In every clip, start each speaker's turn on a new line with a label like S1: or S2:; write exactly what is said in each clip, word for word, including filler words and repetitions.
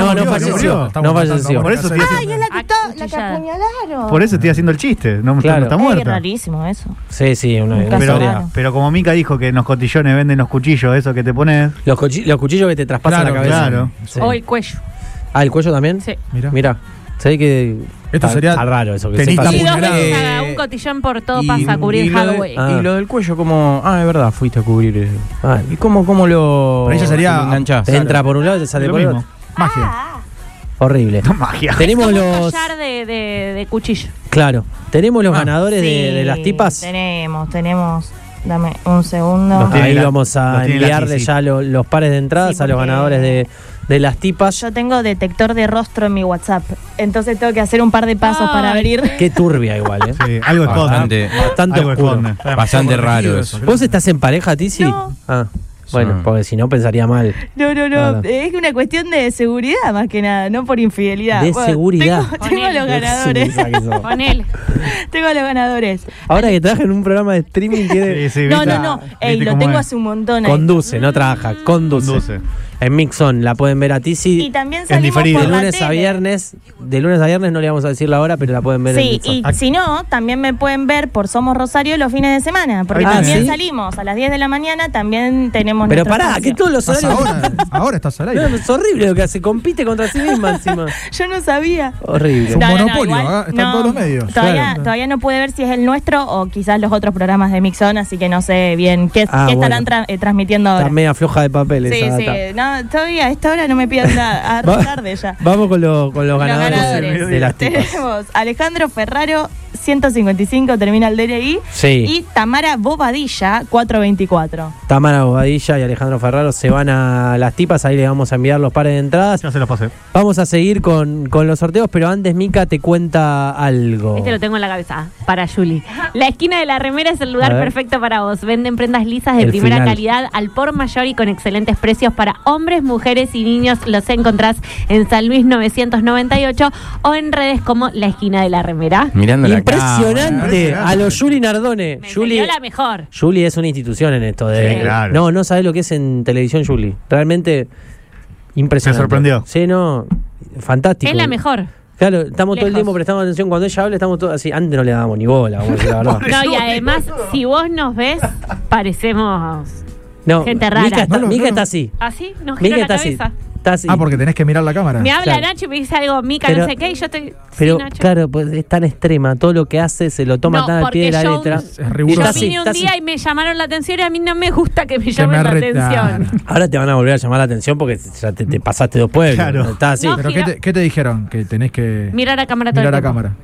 S1: no, no falleció. No falleció.
S2: Por eso
S3: Ay, es la que, está, la que apuñalaron.
S2: Por eso estoy haciendo el chiste. No,
S1: Claro.
S2: no está
S3: Es
S2: muerta.
S3: rarísimo eso.
S1: Sí, sí, una,
S3: Un
S1: una
S3: caso
S2: Pero,
S1: historia.
S3: raro.
S2: pero como Mica dijo que en los cotillones venden los cuchillos, eso que te pones.
S1: Los, cuchi- los cuchillos que te traspasan
S4: Claro,
S1: la cabeza.
S2: claro.
S1: Sí.
S5: O el cuello.
S1: Ah, ¿el cuello también?
S5: Sí.
S4: Mira.
S1: Mira, sé que
S4: Esto
S1: está,
S4: sería
S1: está raro eso que
S4: tenista
S1: sepas.
S5: Y dos
S4: apuñalado.
S5: veces
S4: Eh,
S5: a un cotillón por todo
S4: y-
S5: pasa a cubrir
S4: y lo de-
S5: Halloween.
S1: Ah.
S4: Y lo del cuello, como. Ah, es verdad, fuiste a cubrir. eh.
S1: Ah,
S4: ¿Y cómo, cómo lo.
S1: Pero
S4: ella sería. Lo enganchás?
S1: Te entra por un lado y te sale
S2: Lo
S1: por el
S2: mismo.
S1: otro.
S4: Magia.
S3: Ah,
S1: Horrible.
S2: No, magia.
S1: Tenemos
S5: Como un
S1: los.
S5: collar de, de, de cuchillo.
S1: Claro. Tenemos los
S4: Ah.
S1: ganadores de,
S3: sí,
S1: de las tipas.
S3: Tenemos, tenemos. Dame un segundo.
S2: Los tiene
S1: Ahí
S2: la-
S1: vamos a
S2: los tiene la
S1: enviarle
S2: Kissy.
S1: ya lo- los pares de entradas
S3: Sí,
S1: a los
S3: porque-
S1: ganadores de, de las tipas.
S3: Yo tengo detector de rostro en mi WhatsApp. Entonces tengo que hacer un par de pasos
S5: Ay,
S3: para abrir.
S1: Qué turbia igual, ¿eh?
S2: Sí, algo esconde.
S6: Bastante,
S1: Bastante
S2: Algo
S1: oscuro.
S2: esconde.
S6: bastante raro eso.
S1: ¿Vos estás en pareja, Tizi?
S3: No.
S1: Ah, bueno,
S6: Sí.
S1: porque si no pensaría mal.
S3: No, no, no.
S1: Claro.
S3: Es una cuestión de seguridad más que nada, no por infidelidad.
S1: De seguridad.
S3: Tengo, tengo a los ganadores.
S5: Con él.
S3: Tengo a los ganadores.
S1: Ahora que trabaja en un programa de streaming tiene...
S2: Sí, sí,
S3: No,
S2: ¿viste?
S3: no, no. Ey,
S2: ¿Viste
S3: lo
S2: cómo
S3: tengo
S2: es?
S3: hace un montón. ahí.
S1: Conduce, no trabaja, conduce.
S2: Conduce.
S1: En Mixon la pueden ver a Tizi.
S3: Y también
S2: En
S3: salimos
S2: diferido.
S3: por
S1: De
S3: la
S1: lunes a
S3: tele.
S1: viernes, de lunes a viernes no le vamos a decir la hora, pero la pueden ver en
S3: Sí,
S1: Mixon.
S3: y si no, también me pueden ver por Somos Rosario los fines de semana, porque
S1: Ah,
S3: también
S1: ¿sí?
S3: salimos a las diez de la mañana, también tenemos
S1: Pero
S3: nuestro
S1: pará,
S3: espacio.
S1: que todos los
S4: Estás
S1: horarios...
S4: ahora, ahora estás al aire.
S1: No, es horrible lo que hace, compite contra sí misma encima.
S3: Yo no sabía.
S4: Es
S1: Horrible.
S4: un
S3: No, no, no,
S4: monopolio,
S3: igual,
S4: ¿ah? Están
S3: no,
S4: todos los medios.
S3: Todavía,
S1: Claro.
S3: todavía no puede ver si es el nuestro o quizás los otros programas de Mixon, así que no sé bien qué,
S1: Ah,
S3: qué estarán
S1: bueno.
S3: tra- eh, transmitiendo ahora.
S1: Está media floja de papel
S3: Sí,
S1: esa
S3: sí,
S1: data.
S3: no, todavía a esta hora no me pidan nada, a
S1: Va-
S3: tarde ya.
S1: Vamos con, lo- con los
S3: Los
S1: ganadores,
S3: ganadores.
S1: de las tipas.
S3: Tenemos Alejandro Ferraro, ciento cincuenta y cinco, termina el D N I.
S1: Sí.
S3: Y Tamara Bobadilla, cuatrocientos veinticuatro.
S1: Tamara Bobadilla y Alejandro Ferraro se van a las tipas, ahí les vamos a enviar los pares de entradas.
S2: Ya se los pasé.
S1: Vamos a seguir con, con los sorteos, pero antes Mica te cuenta algo.
S5: Este lo tengo en la cabeza, para Julie. La esquina de la remera es el
S1: A
S5: lugar
S1: ver.
S5: perfecto para vos. Venden prendas lisas de
S1: El
S5: primera
S1: final.
S5: calidad al por mayor y con excelentes precios para hombres, mujeres y niños. Los encontrás en San Luis novecientos noventa y ocho o en redes como La Esquina de la Remera.
S6: Mirando la
S1: Impresionante.
S2: cámara.
S1: A los Juli Nardone.
S5: Me
S1: Juli,
S5: enseñó la mejor.
S1: Juli es una institución en esto de.
S2: Sí, claro.
S1: No, no sabés lo que es en televisión, Juli. Realmente impresionante.
S2: ¿Te sorprendió?
S1: Sí, no. Fantástico.
S5: Es la mejor.
S1: Claro, estamos todo el
S5: Lejos.
S1: tiempo prestando atención. Cuando ella habla, estamos todos así. Antes no le dábamos ni bola, vamos a decir la verdad.
S5: No, y además, si vos nos ves, parecemos
S1: No,
S5: gente rara.
S1: Mica está,
S4: No, no,
S1: Mica
S4: no.
S1: está así.
S5: así, nos
S1: Mica
S5: gira la
S1: está así.
S5: cabeza.
S1: Está así.
S4: Ah, porque tenés que mirar la cámara.
S5: Me habla
S1: Claro.
S5: Nacho y me dice algo, Mica,
S1: Pero-
S5: no sé qué, y yo estoy.
S1: Pero
S5: sí, Nacho.
S1: claro, pues es tan extrema. Todo lo que hace se lo toma
S5: No,
S1: tan al pie de la
S5: porque yo-
S1: letra.
S4: Es riguroso.
S5: Yo
S1: Está así,
S5: vine un
S1: está así.
S5: día y me llamaron la atención y a mí no me gusta que me
S4: Que
S5: llamen
S4: me
S5: la
S4: retaran.
S5: atención.
S1: Ahora te van a volver a llamar la atención porque ya te, te pasaste dos pueblos.
S2: Claro.
S1: Está así.
S5: No.
S4: ¿Pero qué te, qué te dijeron? Que tenés que
S5: Mirar a cámara todo
S4: mirar
S5: el
S4: a
S5: tiempo.
S4: cámara.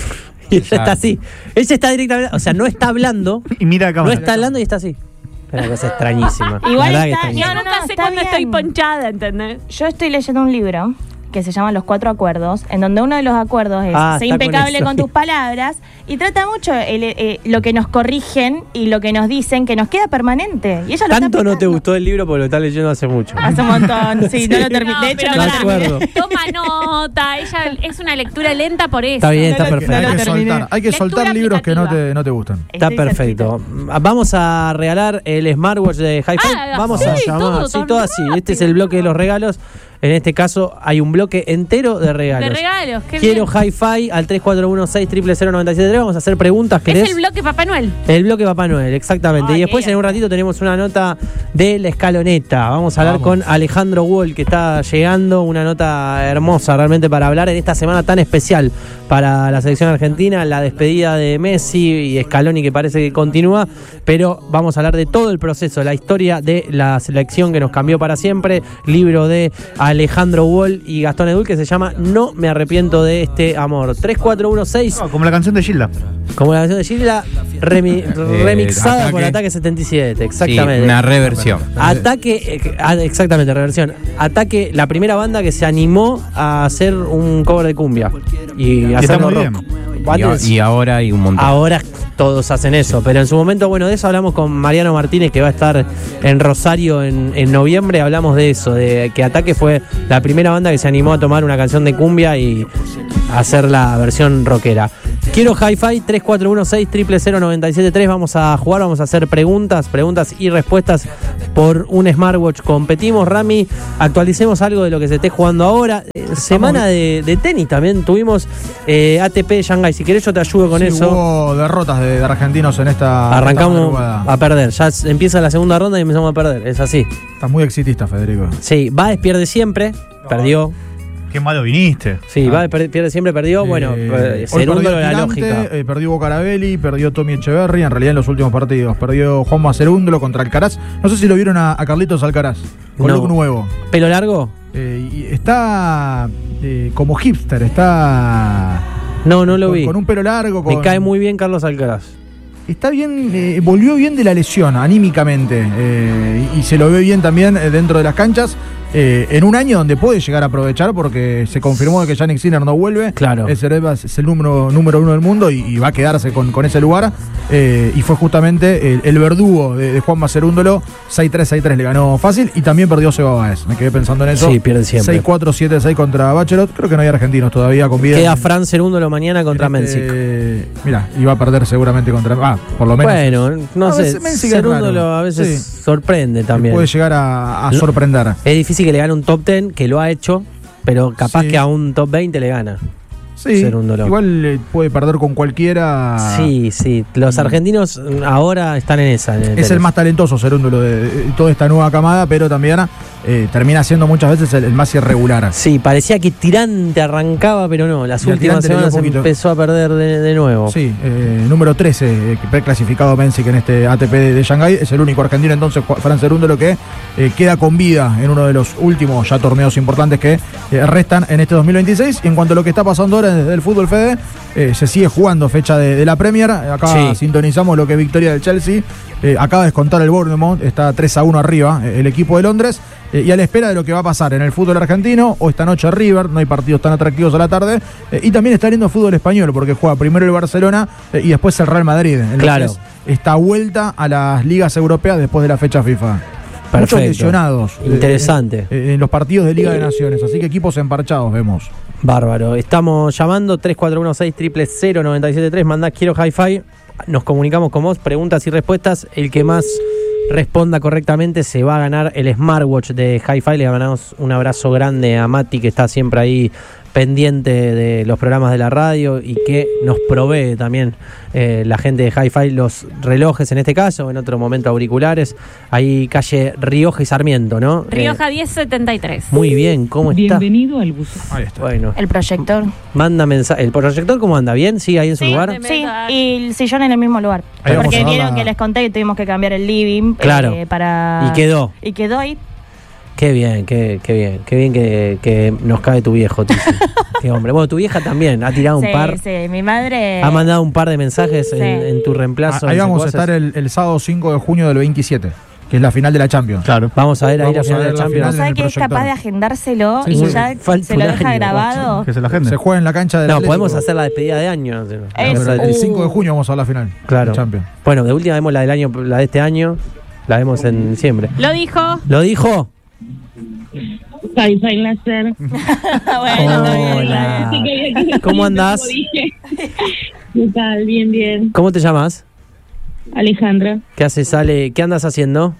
S1: Y ella está así. Ella está directamente. O sea, no está hablando.
S2: Y mira la
S1: No
S2: cámara.
S1: está hablando y está así. Es una cosa extrañísima.
S3: Igual
S1: La verdad que
S3: está-
S1: extrañísima.
S5: Yo
S3: No, no,
S5: nunca
S3: no,
S5: sé
S3: está
S5: cuando
S3: bien.
S5: estoy ponchada, ¿entendés?
S3: Yo estoy leyendo un libro que se llama Los Cuatro Acuerdos, en donde uno de los acuerdos es
S1: Ah,
S3: ser
S1: está con
S3: impecable
S1: eso.
S3: con, tus palabras y trata mucho el, eh, lo que nos corrigen y lo que nos dicen que nos queda permanente. Y ella lo
S1: Tanto
S3: está
S1: no te
S3: aplicando.
S1: gustó el libro porque lo estás leyendo hace mucho.
S3: Hace un montón, sí, no lo terminé.
S5: No,
S3: De hecho,
S5: pero
S3: no lo
S1: de acuerdo.
S3: terminé.
S5: Toma nota, ella es una lectura lenta por eso.
S1: Está bien, está
S3: No lo-
S4: Hay
S1: perfecto.
S3: no
S4: que
S3: terminé.
S4: soltar, hay que
S5: Lectura
S4: soltar libros que no
S5: aplicativa.
S4: te, no te gustan.
S1: Está
S3: Estoy
S1: perfecto. Vamos a regalar el smartwatch de Hi-Fi.
S5: Ah,
S1: Vamos
S5: sí,
S1: a llamar.
S5: todo
S1: Sí,
S5: tan
S1: todo así. Este es el bloque de los regalos. En este caso hay un bloque entero de regalos.
S5: De regalos, qué
S1: Quiero
S5: bien.
S1: Hi-Fi al tres cuatro uno seis cero cero cero nueve siete tres. Vamos a hacer preguntas. ¿Querés?
S5: Es el bloque Papá Noel.
S1: El bloque Papá Noel, exactamente.
S5: Ay,
S1: y después
S5: ay,
S1: en un ratito tenemos una nota de La Escaloneta. Vamos a hablar
S4: Vamos.
S1: con Alejandro Wall, que está llegando. Una nota hermosa realmente para hablar en esta semana tan especial para la selección argentina. La despedida de Messi y Scaloni, que parece que continúa. Pero vamos a hablar de todo el proceso, la historia de la selección que nos cambió para siempre. Libro de Alejandro Wall y Gastón Edul, que se llama No me arrepiento de este amor. tres cuatro uno seis,
S2: No, como la canción de Gilda.
S1: como la canción de Gilda, remi- remixada
S4: Ataque.
S1: por Ataque setenta y siete,
S6: Sí,
S1: exactamente.
S6: una reversión.
S1: Ataque, eh, ah, exactamente, reversión. Ataque, la primera banda que se animó a hacer un cover de cumbia y
S2: está
S1: hacerlo
S2: muy
S1: rock.
S2: bien.
S6: Y, a- y ahora hay un montón.
S1: Ahora todos hacen eso, pero en su momento, bueno, de eso hablamos con Mariano Martínez, que va a estar en Rosario en, en noviembre. Hablamos de eso, de que Ataque fue la primera banda que se animó a tomar una canción de cumbia y hacer la versión rockera. Quiero Hi-Fi tres cuatro uno seis cero cero cero nueve siete tres. Vamos a jugar, vamos a hacer preguntas, preguntas y respuestas por un smartwatch. Competimos, Rami. Actualicemos algo de lo que se esté jugando ahora. semana de, de tenis también. Tuvimos eh, A T P de Shanghái. Si querés yo te ayudo con
S4: Sí,
S1: eso.
S4: hubo derrotas de, de argentinos en esta.
S1: Arrancamos
S4: esta madrugada.
S1: a perder. Ya empieza la segunda ronda y empezamos a perder. Es así.
S4: Estás muy exitista, Federico.
S1: Sí, Baez pierde siempre. Perdió.
S2: Qué malo viniste.
S1: Sí, Baez per- pierde siempre, perdió. Bueno,
S4: Eh,
S1: eh,
S4: hoy
S1: Cerúndolo
S4: perdió
S1: la
S4: Tirante,
S1: lógica.
S4: eh, perdió Bocarabelli, perdió Tommy Echeverry, en realidad en los últimos partidos. Perdió Juanma Cerúndolo contra Alcaraz. No sé si lo vieron a, a Carlitos Alcaraz, con
S1: No.
S4: look nuevo.
S1: ¿Pelo largo?
S4: Eh, y está eh, como hipster, está
S1: No, no lo
S4: con,
S1: vi.
S4: con un pelo largo.
S1: Me
S4: con-
S1: cae muy bien Carlos Alcaraz.
S4: Está bien, eh, volvió bien de la lesión anímicamente eh, y, y se lo ve bien también eh, dentro de las canchas. Eh, en un año donde puede llegar a aprovechar porque se confirmó que Yannick Sinner no vuelve.
S1: Claro.
S4: El Cerebas es el número, número uno del mundo y, y va a quedarse con, con ese lugar. Eh, y fue justamente el, el verdugo de, de Juan Macerúndolo. seis tres, seis tres le ganó fácil y también perdió Seba Báez. Me quedé pensando en eso.
S1: Sí, pierde siempre.
S4: seis cuatro, siete seis contra Bachelot. Creo que no hay argentinos todavía con vida.
S1: Queda Fran Cerúndolo mañana contra Menzik.
S4: Este, mira, iba a perder seguramente contra. Ah, por lo menos.
S1: Bueno, no
S4: A
S1: sé.
S4: veces Menzik es
S1: Cerúndolo
S4: raro.
S1: a veces
S4: Sí.
S1: sorprende también.
S4: Puede llegar a, a
S1: No.
S4: sorprender.
S1: Es difícil que le gane un top diez, que lo ha hecho, pero capaz
S4: Sí.
S1: que a un top veinte le gana.
S4: Sí,
S1: Cerúndolo.
S4: igual eh, puede perder con cualquiera.
S1: Sí, sí. Los argentinos mm, ahora están en esa. en el
S4: Es el
S1: tenis.
S4: más talentoso Cerúndolo de, de toda esta nueva camada, pero también eh, termina siendo muchas veces el, el más irregular.
S1: Sí, parecía que Tirante arrancaba, pero no. Las
S4: Y al
S1: últimas
S4: Tirante le dio
S1: semanas
S4: poquito.
S1: empezó a perder de, de nuevo.
S4: Sí, eh, número trece, eh, preclasificado Menzik en este A T P de, de Shanghái. Es el único argentino entonces, Ju- Fran Cerúndolo, que eh, queda con vida en uno de los últimos ya torneos importantes que eh, restan en este dos mil veintiséis. Y en cuanto a lo que está pasando ahora desde el fútbol, Fede, eh, se sigue jugando fecha de, de la Premier. Acá
S1: Sí.
S4: sintonizamos lo que es victoria del Chelsea. Eh, acaba de descontar el Bournemouth, está tres a uno arriba eh, el equipo de Londres. Eh, y a la espera de lo que va a pasar en el fútbol argentino, o esta noche River, no hay partidos tan atractivos a la tarde, eh, y también está lindo fútbol español, porque juega primero el Barcelona eh, y después el Real Madrid. Entonces,
S1: Claro.
S4: esta vuelta a las ligas europeas después de la fecha FIFA. Muchos
S1: Perfecto.
S4: lesionados. eh,
S1: Interesante.
S4: eh, en los partidos de Liga de Naciones, así que equipos emparchados vemos.
S1: Bárbaro. Estamos llamando tres cuatro uno seis cero cero cero nueve siete tres. Mandá quiero hi-fi. Nos comunicamos con vos. Preguntas y respuestas. El que más responda correctamente se va a ganar el smartwatch de hi-fi. Le mandamos un abrazo grande a Mati, que está siempre ahí pendiente de los programas de la radio y que nos provee también eh, la gente de hi-fi los relojes en este caso, en otro momento auriculares. Ahí calle Rioja y Sarmiento, ¿no?
S5: Rioja
S1: Eh,
S5: diez setenta y tres.
S1: muy bien, ¿cómo está?
S7: Bienvenido al buzón.
S4: Ahí está.
S1: Bueno,
S3: El proyector.
S1: manda mensaje. ¿El proyector cómo anda? ¿Bien? ¿Sigue ahí en su
S3: Sí,
S1: lugar?
S3: sí, y el sillón en el mismo lugar.
S4: Ahí vamos
S3: Porque
S4: a ver
S3: vieron
S4: la-
S3: que les conté que tuvimos que cambiar el living
S1: Claro.
S3: eh, para...
S1: Y quedó.
S3: Y quedó ahí.
S1: Qué bien, qué, qué bien. Qué bien que, que nos cae tu viejo, Tizi. Qué hombre. Bueno, tu vieja también ha tirado un
S3: Sí,
S1: par.
S3: sí, mi madre...
S1: Ha mandado un par de mensajes
S3: Sí.
S1: en, en tu reemplazo.
S4: Ah, ahí
S1: en
S4: vamos a
S1: Secuaces.
S4: estar el, el sábado cinco de junio del veintisiete, que es la final de la Champions.
S2: Claro.
S1: Vamos a ver ahí la
S4: Vamos a
S1: final de
S4: ver
S1: la
S4: la
S1: Champions.
S3: ¿No
S4: final.
S3: sabe
S4: en
S3: que
S4: el
S3: es capaz
S4: proyector.
S3: de agendárselo
S1: Sí,
S3: y
S1: sí.
S3: ya
S1: Falta
S3: se lo
S1: un
S3: deja
S1: año,
S3: grabado?
S2: Que se la gente.
S4: Se juega en la cancha de
S1: No, podemos hacer la despedida de año.
S3: Es-
S4: Pero el
S3: uh.
S4: cinco de junio vamos a la final.
S1: Claro.
S4: de Champions.
S1: Bueno, de última vemos la del año, la de este año. La vemos en diciembre.
S5: Lo dijo.
S1: ¿Lo dijo?
S7: Hi-Fi Láser.
S3: Bueno, está bien,
S1: Hola.
S3: está bien.
S1: ¿Cómo andás?
S7: ¿Qué tal? Bien, bien.
S1: ¿Cómo te llamas?
S7: Alejandra.
S1: ¿Qué haces, Ale? ¿Qué andas haciendo?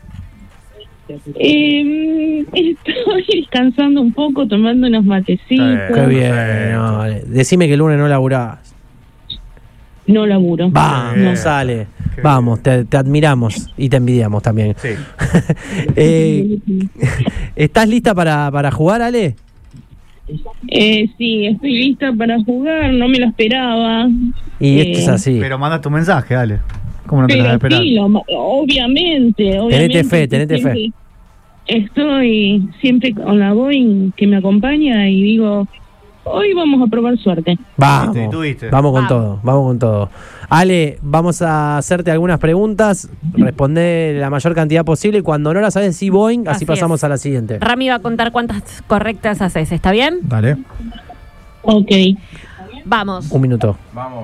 S7: Eh, estoy descansando un poco, tomando unos matecitos.
S1: Qué bien. No, Ale. Decime que el lunes no laburás.
S7: No laburo.
S1: Vamos,
S2: Bien.
S1: sale.
S2: Qué
S1: Vamos, te, te admiramos y te envidiamos también.
S2: Sí.
S1: Eh, ¿Estás lista para, para jugar, Ale?
S7: Eh, sí, estoy lista para jugar, no me lo esperaba.
S1: Y
S7: Eh,
S1: esto es así.
S2: Pero manda tu mensaje, dale. ¿Cómo no te la vas a
S7: Pero
S2: esperar?
S7: sí, lo- obviamente, obviamente.
S1: Tenete fe, tenete fe.
S7: siempre Estoy siempre con la Boeing que me acompaña y digo, hoy vamos a probar suerte.
S1: Vamos,
S2: Tuviste, tuviste.
S1: vamos con
S5: Vamos.
S1: todo, vamos con todo. Ale, vamos a hacerte algunas preguntas, responde la mayor cantidad posible y cuando no las sabes, sí Boeing, así,
S5: Así
S1: pasamos
S5: es.
S1: a la siguiente.
S5: Rami va a contar cuántas correctas haces. ¿Está bien?
S4: Dale.
S7: Ok.
S5: Vamos.
S1: Un minuto.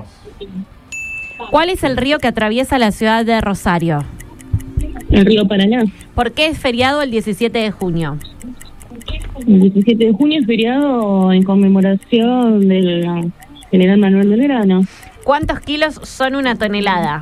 S5: ¿Cuál es el río que atraviesa la ciudad de Rosario?
S7: El Río Paraná.
S5: ¿Por qué es feriado el diecisiete de junio?
S7: El diecisiete de junio es feriado en conmemoración del general Manuel Belgrano.
S5: ¿Cuántos kilos son una tonelada?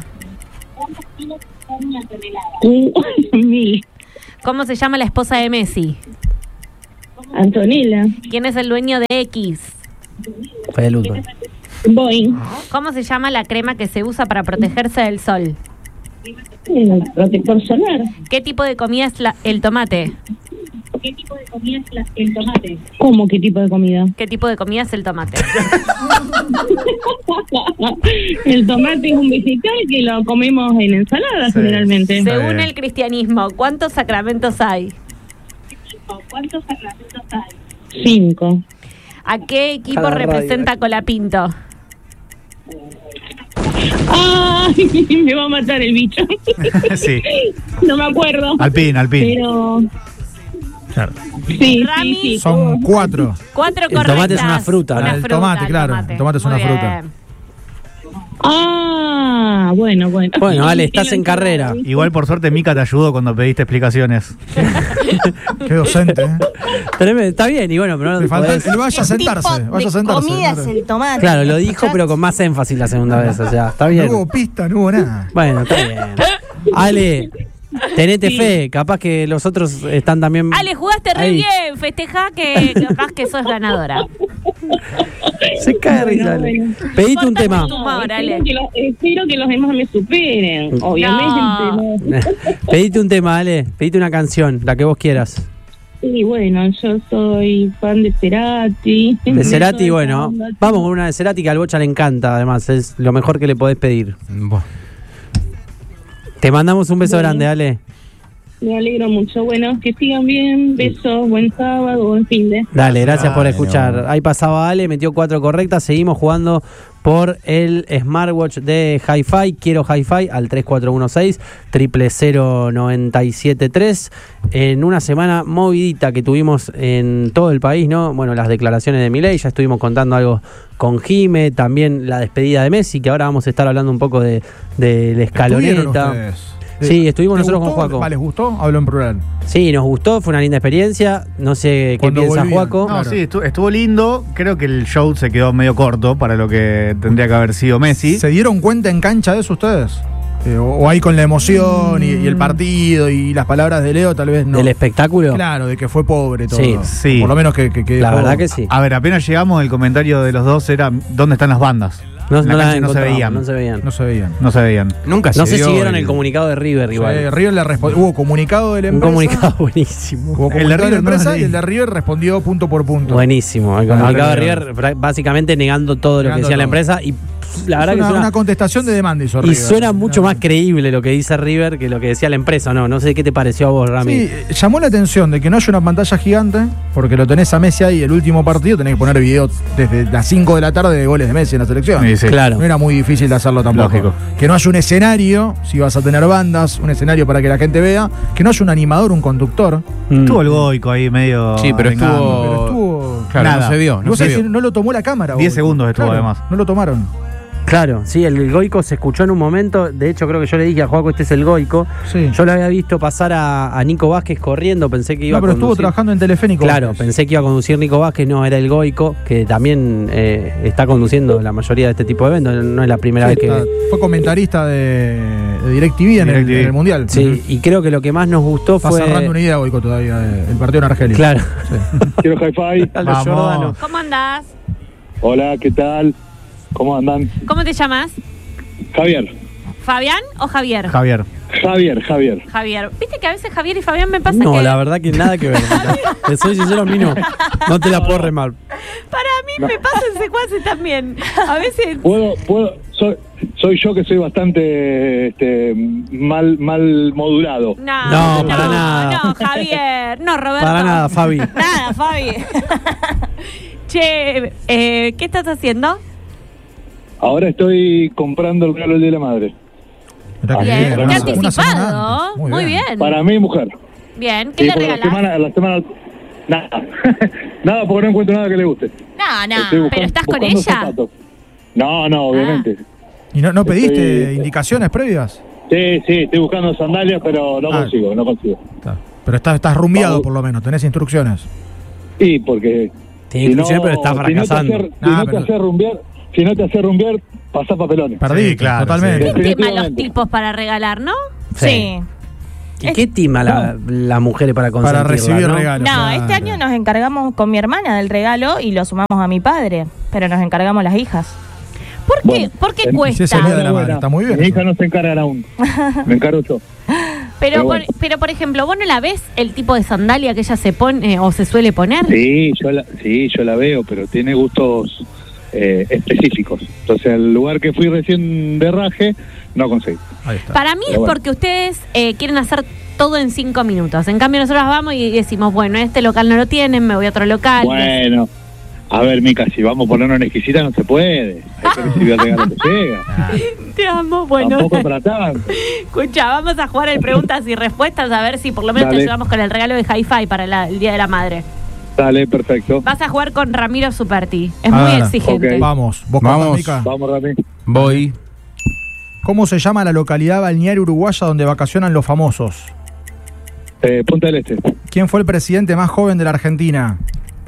S7: Un mil.
S5: ¿Cómo se llama la esposa de Messi?
S7: Antonella.
S5: ¿Quién es el dueño de X?
S1: Fede Luthor.
S7: Boeing.
S5: ¿Cómo se llama la crema que se usa para protegerse del sol?
S7: El protector solar.
S5: ¿Qué tipo de comida es la- el tomate?
S7: ¿Qué tipo de comida es la- el tomate? ¿Cómo qué tipo de comida?
S5: ¿Qué tipo de comida es el tomate?
S7: El tomate es un vegetal que lo comemos en ensalada
S2: Sí.
S7: generalmente.
S2: Está
S5: Según
S2: bien.
S5: el cristianismo, ¿cuántos sacramentos hay?
S7: ¿Cuántos sacramentos hay? Cinco.
S5: ¿A qué equipo
S1: Cada radio.
S5: representa Colapinto?
S7: ¡Ay! Me va a matar el bicho.
S2: Sí.
S7: No me acuerdo.
S2: Alpín, Alpín.
S7: Pero
S4: Claro.
S7: sí,
S5: Rami.
S7: sí, sí.
S4: Son cuatro.
S5: Cuatro
S1: El
S5: correctas.
S1: tomate es una fruta, ¿no?
S5: Una
S4: El
S5: fruta,
S4: tomate, claro. El tomate es
S5: Muy
S4: una fruta.
S5: bien.
S7: Ah, bueno, bueno.
S1: Bueno, Ale, estás en carrera.
S2: Igual por suerte Mica te ayudó cuando pediste explicaciones.
S4: Qué docente, ¿eh?
S1: Tremendo, está bien, y bueno, pero no
S4: Le falta
S1: podés-
S4: el vaya a sentarse. Vaya a sentarse.
S3: comida es
S4: claro.
S3: el tomate.
S1: Claro, lo dijo, pero con más énfasis la segunda vez, o sea, está
S4: No
S1: bien.
S4: hubo pista, no hubo nada.
S1: Bueno, está bien. Ale, tenete fe, capaz que los otros están también.
S5: Ale, jugaste re
S1: ahí.
S5: bien. Festejá que capaz que sos ganadora.
S1: Se cae de risa, Ale. Pedite un tema.
S5: Tu humor, Ale.
S7: Espero que, los, espero que los demás me superen, obviamente.
S5: No.
S7: ¿no?
S1: Pedite un tema, Ale. Pedite una canción, la que vos quieras.
S7: Y bueno, yo soy fan de Cerati.
S1: De Cerati,
S7: Soy
S1: bueno.
S7: fan de-
S1: Vamos con una de Cerati que al Bocha le encanta, además. Es lo mejor que le podés pedir.
S6: Buah.
S1: Te mandamos un beso
S7: Bueno.
S1: grande, Ale.
S7: Me alegro mucho. Bueno, que sigan bien. Besos, buen sábado, buen fin de.
S1: Dale, gracias por
S6: Dale,
S1: escuchar.
S6: no.
S1: Ahí pasaba Ale, metió cuatro correctas. Seguimos jugando por el smartwatch de Hi-Fi. Quiero Hi-Fi al tres cuatro uno seis, cero cero cero nueve siete tres. En una semana movidita que tuvimos en todo el país, ¿no? Bueno, las declaraciones de Milei, ya estuvimos contando algo con Jime, también la despedida de Messi, que ahora vamos a estar hablando un poco de, de la
S4: ¿Estuvieron
S1: escaloneta.
S4: ustedes?
S1: Sí, estuvimos
S4: ¿Te
S1: nosotros con
S4: gustó?
S1: Juaco.
S4: Ah, ¿les gustó? Hablo en plural.
S1: Sí, nos gustó, fue una linda experiencia. No sé qué
S4: Cuando
S1: piensa
S4: volvían.
S1: Juaco.
S2: No, sí, estuvo, estuvo lindo. Creo que el show se quedó medio corto para lo que tendría que haber sido Messi.
S4: ¿Se dieron cuenta en cancha de eso ustedes? Eh, o, o ahí con la emoción y, y el partido y las palabras de Leo, tal vez no.
S1: Del espectáculo.
S4: Claro, de que fue pobre todo.
S1: Sí,
S2: sí.
S4: Por lo menos que, que, que
S1: La
S4: dejó-
S1: verdad que sí.
S2: A ver, apenas llegamos, el comentario de los dos era ¿dónde están las bandas?
S1: No,
S2: En la
S1: no, la
S2: cancha no se
S1: encontramos,
S2: veían.
S1: no se veían.
S4: No se veían.
S2: No se veían.
S6: Nunca se
S1: No sé
S6: dio
S1: si vieron
S6: el-
S1: el comunicado de River igual.
S4: Eh, River le respondió. Hubo comunicado de la
S1: Un
S4: empresa.
S1: comunicado buenísimo.
S4: Hubo
S2: El de
S4: comunicado de la
S2: River no lo
S4: empresa
S2: leí.
S4: y el de River respondió punto por punto.
S1: Buenísimo. El
S4: Ah,
S1: comunicado de
S4: claro.
S1: River pra- básicamente negando todo lo que
S4: Negando
S1: decía la
S4: todo.
S1: empresa y pff, la verdad
S4: Es
S1: que
S4: una,
S1: suena,
S4: una contestación de demanda hizo
S1: y
S4: River.
S1: suena mucho
S4: No.
S1: más creíble lo que dice River que lo que decía la empresa. No, no sé qué te pareció a vos, Rami.
S4: Sí, eh, llamó la atención de que no haya una pantalla gigante, porque lo tenés a Messi ahí, el último partido, tenés que poner video desde las cinco de la tarde de goles de Messi en la selección.
S2: Sí, sí.
S1: Claro.
S4: No era muy difícil de hacerlo tampoco.
S2: Lógico.
S4: Que no haya un escenario, si vas a tener bandas, un escenario para que la gente vea, que no haya un animador, un conductor.
S1: Mm.
S2: Estuvo el Goico ahí medio.
S6: Sí, pero
S2: arengando.
S6: estuvo-
S4: Pero estuvo.
S6: Claro,
S2: Nada.
S6: no se vio,
S4: Y
S6: no
S4: vos
S6: se
S4: sabés
S6: vio.
S4: que no lo tomó la cámara.
S2: Diez
S4: Goico.
S2: segundos estuvo,
S4: Claro,
S2: además.
S4: No lo tomaron.
S1: Claro, sí, el Goico se escuchó en un momento. De hecho, creo que yo le dije a Juaco, este es el Goico.
S4: Sí.
S1: Yo lo había visto pasar a, a Nico Vázquez corriendo. Pensé que iba
S4: No, pero
S1: a
S4: estuvo
S1: conducir.
S4: trabajando en Telefénico.
S1: Claro,
S4: Vázquez.
S1: pensé que iba a conducir Nico Vázquez, no, era el Goico, que también eh, está conduciendo la mayoría de este tipo de eventos, no es la primera
S4: Sí,
S1: vez que...
S4: está- fue comentarista de, de DirecTV en el,
S2: DirecTV.
S4: en el Mundial.
S1: Sí, y creo que lo que más nos gustó
S4: Está
S1: fue...
S4: cerrando una idea, Goico, todavía, de- el partido en Argelia.
S1: Claro.
S4: Sí.
S8: Quiero hi-fi.
S1: A los
S2: Vamos.
S1: Giordano.
S5: ¿Cómo andás?
S8: Hola, ¿qué tal? ¿Cómo andan?
S5: ¿Cómo te llamas?
S8: Javier.
S5: ¿Fabián o Javier?
S2: Javier.
S8: Javier, Javier.
S5: Javier. Viste que a veces Javier y Fabián me pasa
S1: No,
S5: que...
S1: la verdad que nada que ver. Te soy sincero, a mí no, no te la puedo remar.
S5: Para mí me pasa en secuaces también. A veces...
S8: Puedo, puedo, soy, soy yo que soy bastante este, mal, mal modulado.
S5: No,
S1: No,
S5: no,
S1: para nada.
S5: no, Javier. No, Roberto.
S1: Para nada, Fabi.
S3: Nada, Fabi.
S5: Che, eh, ¿qué estás haciendo?
S8: Ahora estoy comprando el regalo del Día de la Madre.
S4: Mirá que
S5: Bien,
S4: bien,
S5: qué
S8: una
S4: semana
S5: anticipado.
S4: antes.
S5: Muy bien.
S8: Para mi mujer.
S5: Bien, ¿qué
S8: Sí,
S5: le
S8: porque la
S5: regalás?
S8: semana, la semana... Nada. Nada, porque no encuentro nada que le guste.
S5: No, no,
S8: Estoy buscando-
S5: pero ¿estás con
S8: buscando
S5: ella?
S8: zapatos. No, no, obviamente.
S4: ¿Y no, no pediste
S8: Estoy-
S4: indicaciones previas?
S8: Sí, sí, estoy buscando sandalias, pero no
S4: Ah.
S8: consigo, no consigo.
S4: Está. Pero estás, estás rumbiado
S8: Vamos.
S4: por lo menos, tenés instrucciones.
S8: Sí, porque...
S1: Tiene instrucciones, pero está fracasando.
S8: Si no te hace, si
S4: Ah,
S8: no te
S4: pero-
S8: hace rumbear, si no te hace rumbear, pasá papelones.
S4: Perdí,
S2: Sí, claro,
S4: totalmente.
S8: sí.
S5: ¿Qué tema los
S8: Definitivamente.
S5: tipos para regalar, no?
S1: Sí.
S3: Sí.
S1: ¿Y qué tima la, las mujeres para consentirla?
S4: Para recibir
S1: ¿no?
S4: regalos.
S3: No,
S4: claro.
S3: este año nos encargamos con mi hermana del regalo y lo sumamos a mi padre, pero nos encargamos las hijas.
S5: ¿Por qué,
S8: Bueno,
S5: ¿por qué
S8: en-
S4: Si
S5: cuesta?
S4: es el día de la
S8: Buena.
S4: madre, está muy bien.
S8: Mi hija no se encarga aún. Me encargo yo.
S5: Pero,
S8: Pero
S5: por,
S8: bueno.
S5: pero, por ejemplo, ¿vos no la ves el tipo de sandalia que ella se pone eh, o se suele poner?
S8: Sí, yo la, sí, yo la veo, pero tiene gustos eh, específicos. Entonces, al lugar que fui recién de raje, no conseguí.
S4: Ahí está.
S5: Para mí
S8: Pero
S5: es
S8: bueno.
S5: porque ustedes eh, quieren hacer todo en cinco minutos. En cambio, nosotros vamos y decimos, bueno, este local no lo tienen, me voy a otro local.
S8: Bueno, a ver, Mica, si vamos a ponernos en exquisita, no se puede. Hay que recibir el regalo que llega.
S5: Te amo, bueno.
S8: Tampoco para tanto.
S5: Escucha, vamos a jugar el preguntas y respuestas a ver si por lo menos te
S8: Dale.
S5: ayudamos con el regalo de Hi-Fi para la- el Día de la Madre.
S8: Dale, perfecto.
S5: Vas a jugar con Ramiro Superti. Es
S4: A
S5: muy
S4: ver,
S5: exigente.
S8: ok.
S4: Vamos, vos
S6: Vamos.
S4: contás, Mica.
S8: Vamos, Rami.
S6: Voy.
S4: ¿Cómo se llama la localidad balnearia uruguaya donde vacacionan los famosos?
S8: Eh, Punta del Este.
S4: ¿Quién fue el presidente más joven de la Argentina?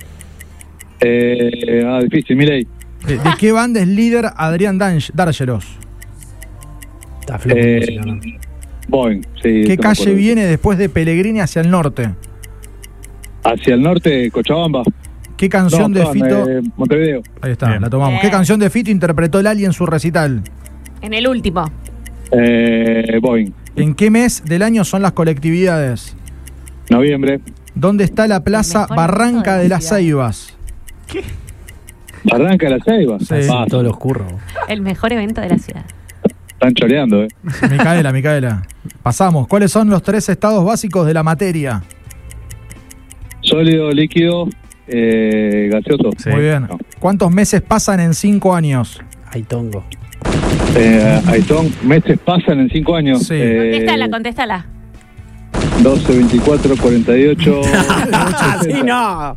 S8: Eh, ah, difícil, Milei.
S4: ¿De, de qué banda es líder Adrián Dange- Dárgelos?
S1: Está flojo
S8: Eh,
S1: música, ¿no?
S8: Boeing, sí.
S4: ¿Qué
S8: no me
S4: calle
S8: acuerdo.
S4: viene después de Pellegrini hacia el norte?
S8: Hacia el norte, Cochabamba.
S4: ¿Qué canción
S8: No,
S4: de
S8: perdón,
S4: Fito?
S8: eh, Montevideo.
S4: Ahí está,
S2: Bien.
S4: la tomamos.
S3: Bien.
S4: ¿Qué canción de Fito interpretó Lali en su recital?
S5: En el último.
S8: Eh, Boeing.
S4: ¿En qué mes del año son las colectividades?
S8: Noviembre.
S4: ¿Dónde está la plaza
S5: mejor
S4: Barranca
S5: evento de
S4: de
S5: la
S4: las
S5: ciudad.
S4: Ceibas?
S8: Barranca de la Ceiba.
S4: Sí.
S8: Ah,
S1: Todos los curros.
S5: El mejor evento de la ciudad.
S8: están choreando, ¿eh?
S4: Micaela, Micaela. Pasamos. ¿Cuáles son los tres estados básicos de la materia?
S8: Sólido, líquido, eh, gaseoso.
S2: Sí.
S4: Muy bien.
S8: No.
S4: ¿Cuántos meses pasan en cinco años?
S1: Ay, tongo.
S8: Eh, ahí son meses pasan en cinco años.
S4: Sí.
S8: Eh,
S5: Contéstala, contéstala.
S8: doce, veinticuatro, cuarenta y ocho.
S1: ¡Sí, no!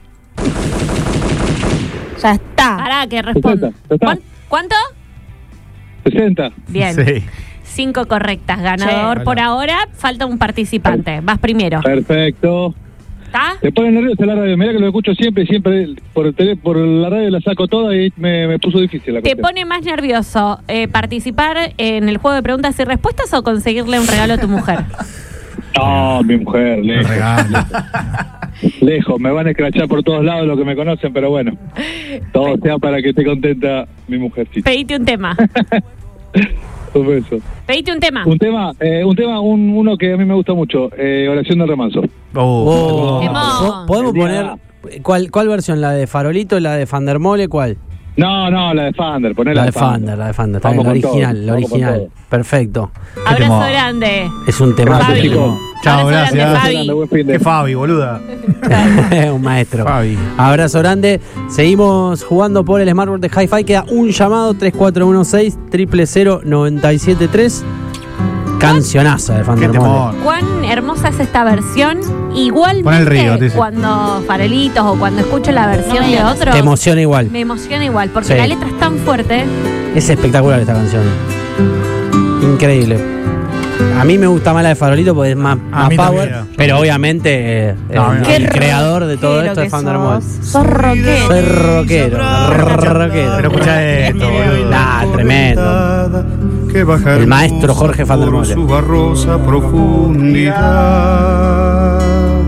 S3: Ya está.
S5: Pará, que responda.
S8: sesenta, ya está.
S5: ¿Cuán- ¿Cuánto?
S8: sesenta.
S5: Bien.
S2: Sí.
S5: Cinco correctas. Ganador
S4: Sí.
S5: por ahora. Falta un participante. Vas primero.
S8: Perfecto.
S5: ¿Está?
S8: Te pone nervioso la radio. Mirá que lo escucho siempre, siempre por el tele, por la radio la saco toda y me, me puso difícil la
S5: ¿Te
S8: cuestión.
S5: pone más nervioso eh, participar en el juego de preguntas y respuestas o conseguirle un regalo a tu mujer?
S8: No, mi mujer, lejos.
S4: Regalo.
S8: Lejos, me van a escrachar por todos lados los que me conocen, pero bueno. Todo sea para que esté contenta mi mujercita.
S5: Pedite un tema.
S8: Un beso.
S5: Pedite un tema.
S8: Un tema, eh, un tema, un, uno que a mí me gusta mucho, eh, oración del remanso.
S1: Oh.
S5: Temón.
S1: Po- ¿Podemos
S8: El día-
S1: poner cuál, cuál versión? ¿La de Farolito, la de Fandermole? ¿Cuál?
S8: No, no, la de Fander, poné
S1: La
S8: la,
S1: de Fander, la de Fander. Está bien,
S8: Vamos
S1: la
S8: con
S1: original,
S8: todo,
S1: la
S8: vamos con
S1: original.
S8: todo.
S1: Perfecto.
S5: Abrazo
S2: temón.
S5: grande.
S1: Es un tema.
S5: Fabi.
S8: chicos.
S2: Chao,
S5: Abrazo
S2: gracias.
S5: grande,
S8: Grande,
S5: Fabi.
S8: buen fin de-
S2: Qué Fabi, boluda.
S1: Un maestro.
S6: Fabi.
S1: Abrazo grande. Seguimos jugando por el Smartboard de Hi-Fi. Queda un llamado: tres cuatro uno seis, cero cero cero, nueve siete tres. Cancionaza de
S2: Qué
S1: Fandermole.
S2: temor.
S5: Cuán hermosa es esta versión. Igualmente,
S2: Pon el río, te dice.
S5: cuando Farolitos o cuando escucho la versión
S3: No me
S5: de
S3: digas.
S5: otro,
S1: Te emociona igual.
S5: me emociona igual, porque
S1: Sí.
S5: la letra es tan fuerte.
S1: Es espectacular esta canción. Increíble. A mí me gusta más la de Farolito porque es más,
S2: A
S1: más
S2: mí
S1: power.
S2: también.
S1: Pero obviamente eh,
S2: No,
S1: el,
S2: no.
S1: el
S3: Qué
S1: creador de todo
S3: rockero
S1: esto es
S3: que
S1: Fandermole.
S3: sos. Sos rockero.
S1: Soy rockero. Rockero.
S2: Pero escucha esto, boludo.
S1: Nah, tremendo.
S9: El
S1: El maestro Jorge Fandermole.
S9: Su barrosa profundidad.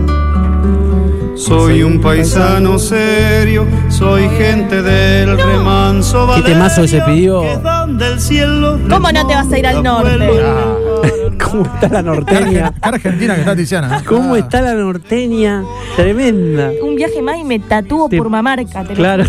S9: Soy un paisano serio, soy gente del remanso.
S1: ¿Qué temazo que se pidió?
S3: ¿Cómo no te vas a ir al norte?
S1: ¿Cómo está la norteña?
S4: Qué argentina que está Tiziana. ¿eh?
S1: ¿Cómo
S4: Ah.
S1: está la norteña? Tremenda.
S3: Un viaje más y me tatúo
S1: Te-
S3: por Mamarca. te lo
S1: Claro.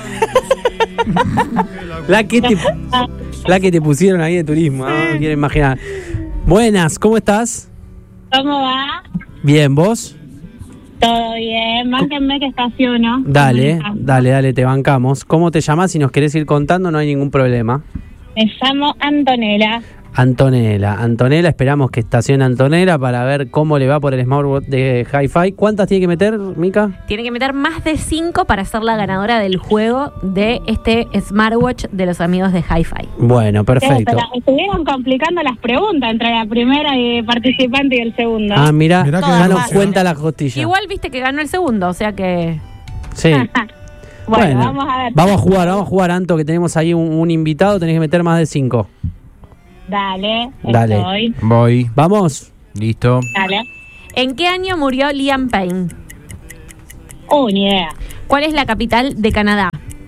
S1: La que te, la que te pusieron ahí de turismo, ¿no? No quiero imaginar. Buenas, ¿cómo estás?
S10: ¿Cómo va?
S1: Bien, ¿vos?
S10: Todo bien. Márquenme que estaciono.
S1: Dale, dale, dale, te bancamos. ¿Cómo te llamás? Si nos querés ir contando, no hay ningún problema.
S10: Me llamo Antonella.
S1: Antonella, Antonella, esperamos que estacione Antonella para ver cómo le va por el Smartboard de Hi-Fi. ¿Cuántas tiene que meter, Mica?
S5: Tiene que meter más de cinco para ser la ganadora del juego de este smartwatch de los amigos de Hi-Fi.
S1: Bueno, perfecto.
S10: Pero estuvieron complicando las preguntas entre la primera y participante y el segundo.
S1: Ah, mira,
S4: Mirá que
S1: ya nos
S3: fácil.
S1: cuenta la costilla.
S5: Igual viste que ganó el segundo, o sea que...
S1: Sí.
S10: bueno, vamos a ver.
S1: Vamos a jugar, vamos a jugar, Anto, que tenemos ahí un, un invitado, tenés que meter más de cinco.
S10: Dale,
S1: Dale.
S10: estoy.
S6: Voy.
S1: ¿Vamos?
S6: Listo.
S10: Dale.
S5: ¿En qué año murió Liam Payne?
S10: Oh, ni idea.
S5: ¿Cuál es la capital de Canadá?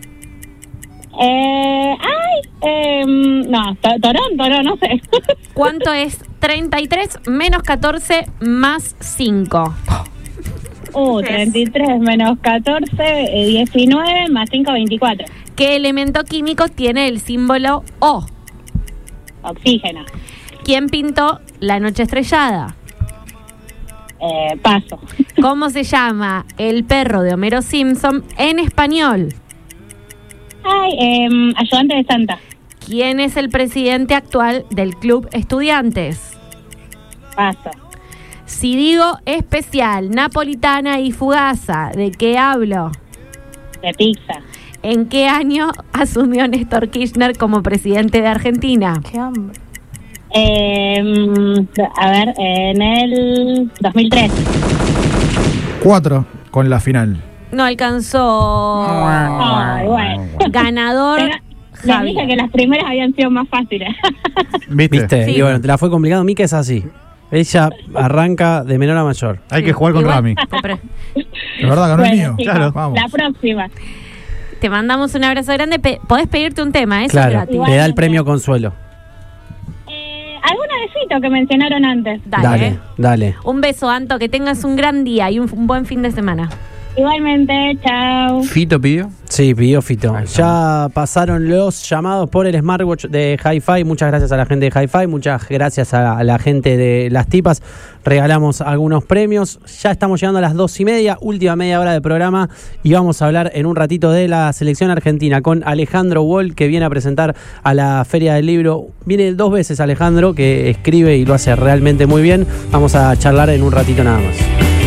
S10: Eh, ay, eh, no, to- Toronto, no, no sé.
S5: ¿Cuánto es treinta y tres menos catorce más cinco?
S10: Uh, treinta y tres menos catorce, eh, diecinueve, más cinco, veinticuatro.
S5: ¿Qué elemento químico tiene el símbolo O?
S10: Oxígeno.
S5: ¿Quién pintó La Noche Estrellada?
S10: Eh, paso.
S5: ¿Cómo se llama el perro de Homero Simpson en español?
S10: Ay, eh, ayudante de Santa.
S5: ¿Quién es el presidente actual del Club Estudiantes?
S10: Paso.
S5: Si digo especial, napolitana y fugaza, ¿de qué hablo?
S10: De pizza.
S5: ¿En qué año asumió Néstor Kirchner como presidente de Argentina?
S3: Qué hambre.
S10: Eh, a ver, en el dos mil tres.
S4: Cuatro con la final.
S5: No alcanzó.
S10: Ay, bueno.
S5: Ganador.
S10: Pero les
S5: Javier.
S10: dije que las primeras habían sido más fáciles.
S2: ¿Viste?
S1: ¿Viste?
S5: Sí.
S1: Y bueno, te la fue complicado. Mica es así. Ella arranca de menor a mayor.
S2: Hay que jugar con
S5: Igual-
S2: Rami.
S5: Te pre-
S4: De verdad, ganó el
S10: Bueno,
S4: mío.
S10: chicos,
S2: Claro.
S4: Vamos.
S10: la próxima.
S5: Te mandamos un abrazo grande. Pe- podés pedirte un tema, eso es
S1: Claro,
S5: gratis.
S1: te da el premio consuelo.
S10: Eh, ¿Algún besito que mencionaron antes?
S5: Dale.
S1: Dale, dale.
S5: Un beso, Anto, que tengas un gran día y un, un buen fin de semana.
S10: Igualmente, chao.
S6: ¿Fito pidió?
S1: Sí, pidió Fito. Ya pasaron los llamados por el smartwatch de Hi-Fi. Muchas gracias a la gente de Hi-Fi, muchas gracias a la gente de Las Tipas. Regalamos algunos premios. Ya estamos llegando a las dos y media, última media hora de programa, y vamos a hablar en un ratito de la selección argentina con Alejandro Wall, que viene a presentar a la Feria del Libro. Viene dos veces Alejandro, que escribe y lo hace realmente muy bien. Vamos a charlar en un ratito nada más.